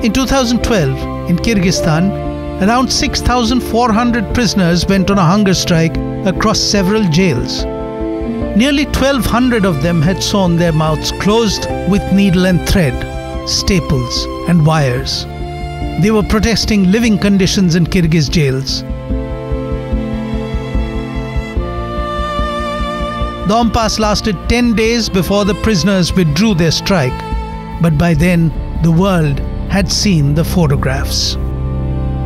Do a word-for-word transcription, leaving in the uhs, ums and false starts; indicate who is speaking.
Speaker 1: In two thousand twelve, in Kyrgyzstan, around six thousand four hundred prisoners went on a hunger strike across several jails. Nearly twelve hundred of them had sewn their mouths closed with needle and thread, staples and wires. They were protesting living conditions in Kyrgyz jails. The impasse lasted ten days before the prisoners withdrew their strike, but by then the world had seen the photographs.